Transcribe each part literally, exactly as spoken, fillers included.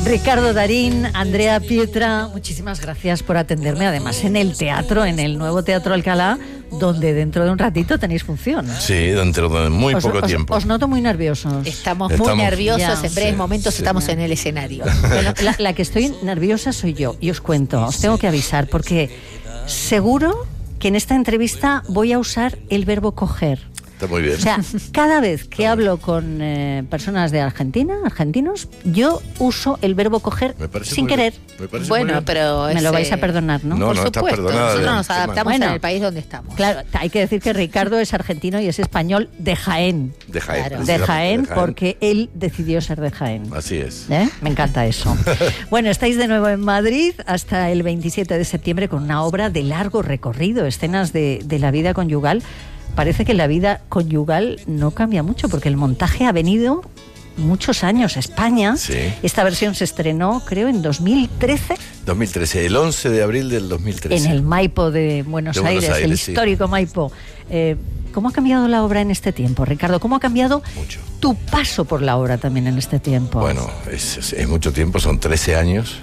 Ricardo Darín, Andrea Pietra, muchísimas gracias por atenderme, además en el teatro, en el nuevo Teatro Alcalá, donde dentro de un ratito tenéis función. Sí, dentro de muy os, poco os, tiempo. Os noto muy nerviosos. Estamos, estamos muy nerviosos, ya, en breves sí, momentos sí. estamos en el escenario. Bueno, la, la que estoy nerviosa soy yo, y os cuento, os tengo que avisar, porque seguro que en esta entrevista voy a usar el verbo coger. Está muy bien. O sea, cada vez que hablo con eh, personas de Argentina, argentinos, yo uso el verbo coger Me parece sin muy querer. bien. Me parece muy Bueno, bien. pero Me lo ese- vais a perdonar, ¿no? No, Por no, está supuesto, perdonada, nosotros ya. nos adaptamos Bueno. en el país donde estamos. Claro, hay que decir que Ricardo es argentino y es español de Jaén. De Jaén. Claro. De precisamente, Jaén, porque él decidió ser de Jaén. Así es. ¿Eh? Me encanta eso. Bueno, estáis de nuevo en Madrid hasta el veintisiete de septiembre con una obra de largo recorrido, escenas de, de la vida conyugal. Parece que la vida conyugal no cambia mucho porque el montaje ha venido muchos años a España. Sí. Esta versión se estrenó, creo, en dos mil trece dos mil trece, el once de abril del dos mil trece. en el Maipo de Buenos, De Buenos Aires, el Aires, sí. histórico Maipo. Eh, ¿Cómo ha cambiado la obra en este tiempo, Ricardo? ¿Cómo ha cambiado Mucho. tu paso por la obra también en este tiempo? Bueno, es, es- es mucho tiempo, son trece años.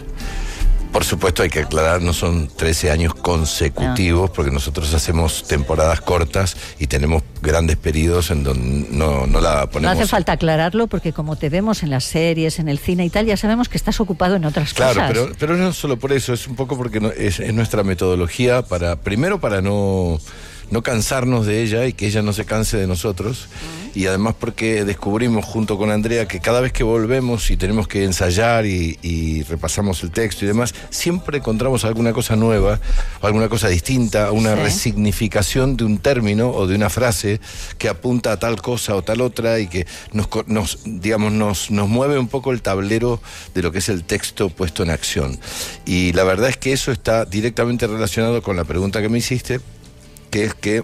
Por supuesto hay que aclarar, no son trece años consecutivos, porque nosotros hacemos temporadas cortas y tenemos grandes periodos en donde no, no la No ponemos. hace falta aclararlo porque como te vemos en las series, en el cine y tal, ya sabemos que estás ocupado en otras Claro, cosas. pero, pero no solo por eso, es un poco porque no- es, es nuestra metodología para, primero para no, no cansarnos de ella y que ella no se canse de nosotros, y además porque descubrimos junto con Andrea que cada vez que volvemos y tenemos que ensayar y, y repasamos el texto y demás, siempre encontramos alguna cosa nueva, o alguna cosa distinta, una Sí. resignificación de un término o de una frase que apunta a tal cosa o tal otra y que nos, co- nos digamos, nos, nos mueve un poco el tablero de lo que es el texto puesto en acción. Y la verdad es que eso está directamente relacionado con la pregunta que me hiciste, que es que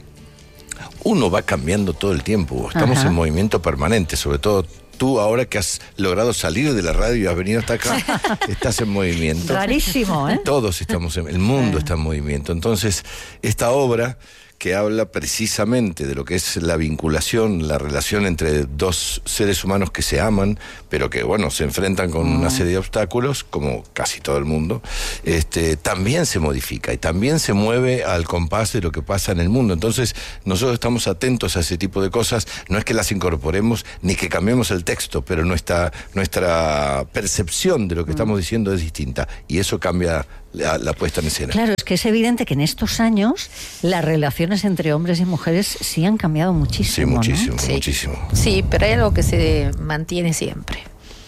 uno va cambiando todo el tiempo, estamos Ajá. en movimiento permanente, sobre todo tú ahora que has logrado salir de la radio y has venido hasta acá, estás en movimiento. Rarísimo, ¿eh? Todos estamos en, el mundo está en movimiento. Entonces, esta obra que habla precisamente de lo que es la vinculación, la relación entre dos seres humanos que se aman, pero que, bueno, se enfrentan con una serie de obstáculos, como casi todo el mundo, este, también se modifica y también se mueve al compás de lo que pasa en el mundo. Entonces, nosotros estamos atentos a ese tipo de cosas, no es que las incorporemos ni que cambiemos el texto, pero nuestra, nuestra percepción de lo que estamos diciendo es distinta, y eso cambia la, la puesta en escena. Claro, es que es evidente que en estos años las relaciones entre hombres y mujeres sí han cambiado Sí, muchísimo, ¿no? muchísimo, Sí. muchísimo. Sí, pero hay algo que se mantiene siempre.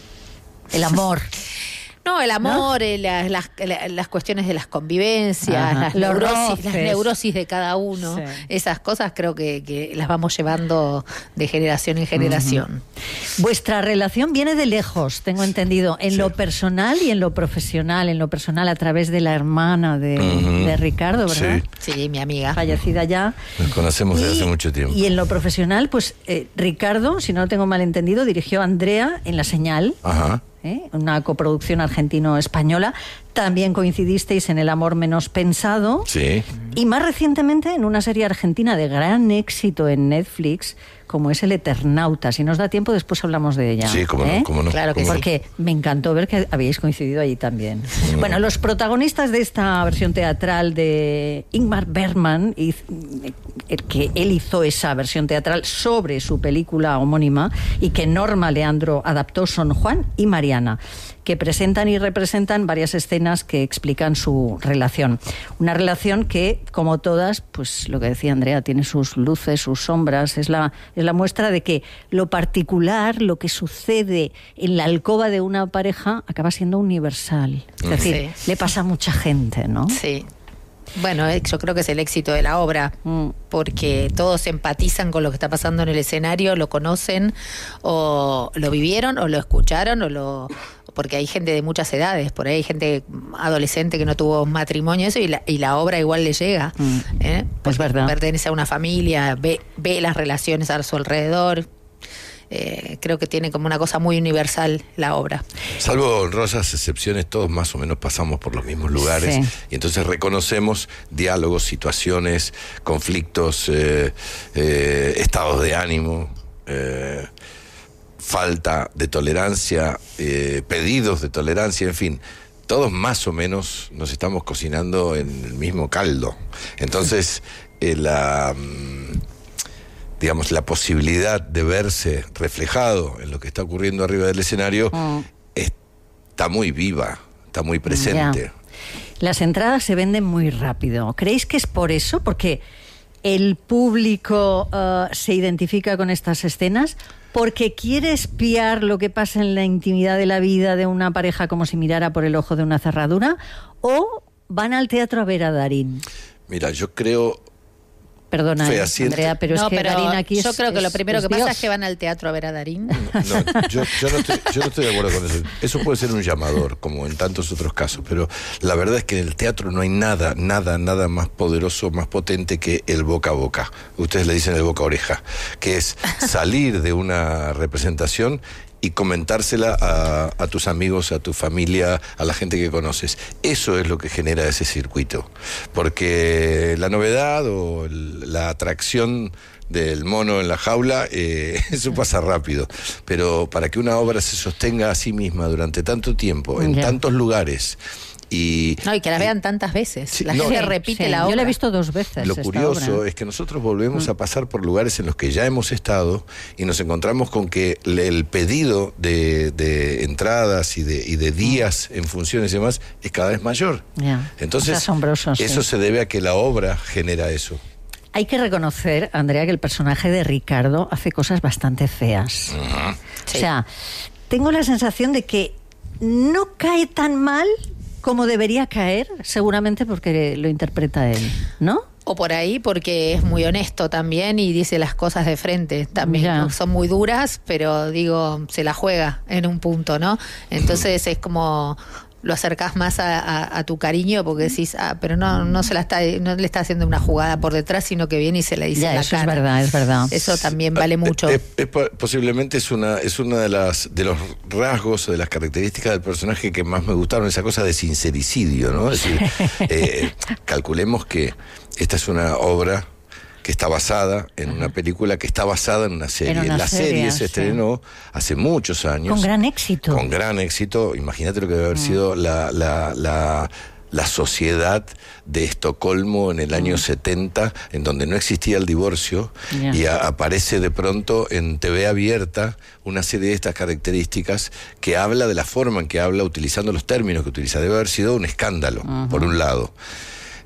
El amor. No, el amor, eh, las, las, la- las cuestiones de las convivencias, Ajá. las Los neurosis, roces. las neurosis de cada uno, Sí. esas cosas creo que, que las vamos llevando de generación en generación. Vuestra relación viene de lejos, tengo entendido, en Sí. lo personal y en lo profesional. En lo personal a través de la hermana de, Ujú. de Ricardo, ¿verdad? Sí. Sí, mi amiga. Fallecida ya. Nos conocemos desde Y- hace mucho tiempo. Y en lo profesional, pues eh, Ricardo, si no lo tengo mal entendido, dirigió a Andrea en La Señal, Ajá. ¿eh? Una coproducción argentino-española. También coincidisteis en El amor menos pensado. Sí. Y más recientemente en una serie argentina de gran éxito en Netflix, como es El Eternauta. Si nos da tiempo, después hablamos de ella. Sí, cómo ¿eh? no, cómo no. Claro que cómo no. Porque me encantó ver que habíais coincidido allí también. Bueno, los protagonistas de esta versión teatral de Ingmar Bergman, y el que él hizo esa versión teatral sobre su película homónima y que Norma Leandro adaptó, son Juan y Mariana, que presentan y representan varias escenas que explican su relación. Una relación que, como todas, pues lo que decía Andrea, tiene sus luces, sus sombras. Es la, es la muestra de que lo particular, lo que sucede en la alcoba de una pareja, acaba siendo universal. Es decir, Sí. le pasa a mucha gente, ¿no? Sí. Bueno, eh, yo creo que es el éxito de la obra, Mm. porque todos empatizan con lo que está pasando en el escenario, lo conocen, o lo vivieron, o lo escucharon, o lo... Porque hay gente de muchas edades, por ahí hay gente adolescente que no tuvo matrimonio, eso, y la, y la obra igual le llega. Mm. ¿eh? Porque Es verdad. pertenece a una familia, ve, ve las relaciones a su alrededor. Eh, creo que tiene como una cosa muy universal la obra. Salvo honrosas excepciones, todos más o menos pasamos por los mismos lugares, Sí. y entonces reconocemos diálogos, situaciones, conflictos, eh, eh, estados de ánimo. Eh, falta de tolerancia, eh, pedidos de tolerancia, en fin, todos más o menos nos estamos cocinando en el mismo caldo. Entonces, eh, la, digamos, la posibilidad de verse reflejado en lo que está ocurriendo arriba del escenario mm. está muy viva, está muy presente. Ya. Las entradas se venden muy rápido. ¿Creéis que es por eso? Porque el público uh, se identifica con estas escenas, porque quiere espiar lo que pasa en la intimidad de la vida de una pareja como si mirara por el ojo de una cerradura, o van al teatro a ver a Darín. Mira, yo creo... Perdona, Andrea, pero no, es que pero Darín aquí yo es, creo que lo primero es que Dios. pasa es que van al teatro a ver a Darín. No, no, yo, yo, no estoy, yo no estoy de acuerdo con eso. Eso puede ser un llamador, como en tantos otros casos, pero la verdad es que en el teatro no hay nada, nada, nada más poderoso, más potente que el boca a boca. Ustedes le dicen el boca a oreja, que es salir de una representación y comentársela a, a tus amigos, a tu familia, a la gente que conoces. Eso es lo que genera ese circuito. Porque la novedad o el, la atracción del mono en la jaula, eh, eso pasa rápido. Pero para que una obra se sostenga a sí misma durante tanto tiempo, en yeah. tantos lugares... Y, no, y que la y, vean tantas veces. Sí, la no, gente sí, repite sí, la obra. Yo la he visto dos veces. Lo esta curioso obra. es que nosotros volvemos mm. a pasar por lugares en los que ya hemos estado y nos encontramos con que el pedido de, de entradas y de, y de días mm. en funciones y demás es cada vez mayor. Yeah. Entonces, es asombroso, eso sí. se debe a que la obra genera eso. Hay que reconocer, Andrea, que el personaje de Ricardo hace cosas bastante feas. Uh-huh. Sí. O sea, tengo la sensación de que no cae tan mal como debería caer, seguramente porque lo interpreta él, ¿no? O por ahí porque es muy honesto también y dice las cosas de frente. También ¿no? son muy duras, pero digo, se la juega en un punto, ¿no? Entonces es como... lo acercás más a, a, a tu cariño porque decís, ah, pero no, no se la está, no le está haciendo una jugada por detrás, sino que viene y se la dice ya, en la eso cara. Es verdad, es verdad. Eso también vale mucho. Es, es, es, posiblemente es una, es una de las de los rasgos o de las características del personaje que más me gustaron, esa cosa de sincericidio, ¿no? Es decir, eh, calculemos que esta es una obra que está basada en Ajá. una película que está basada en una serie. En una la serie, serie se sí. estrenó hace muchos años. Con gran éxito. Con gran éxito. Imagínate lo que debe haber mm. sido la, la, la, la sociedad de Estocolmo en el mm. año setenta, en donde no existía el divorcio, yeah. y a, aparece de pronto en T V abierta una serie de estas características que habla de la forma en que habla, utilizando los términos que utiliza. Debe haber sido un escándalo, uh-huh. por un lado.